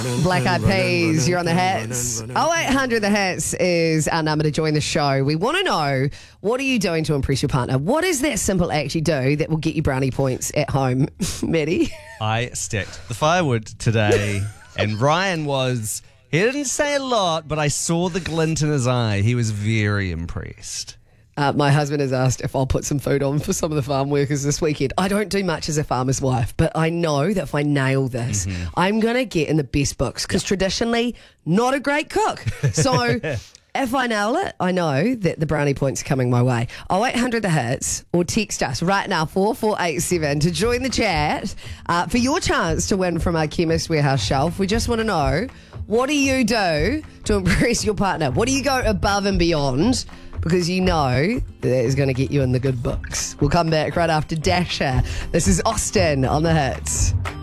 Black Eyed Peas, you're on the Hits. 0800 The Hits is our number to join the show. We want to know, what are you doing to impress your partner? What is that simple act you do that will get you brownie points at home? Maddie? I stacked the firewood today, and Ryan he didn't say a lot, but I saw the glint in his eye. He was very impressed. My husband has asked if I'll put some food on for some of the farm workers this weekend. I don't do much as a farmer's wife, but I know that if I nail this, I'm going to get in the best books because traditionally, not a great cook. So if I nail it, I know that the brownie points are coming my way. 0800 The Hits, or text us right now, 4487, to join the chat for your chance to win from our Chemist Warehouse shelf. We just want to know, what do you do to impress your partner? What do you go above and beyond? Because you know that is going to get you in the good books. We'll come back right after Dasher. This is Austin on The Hits.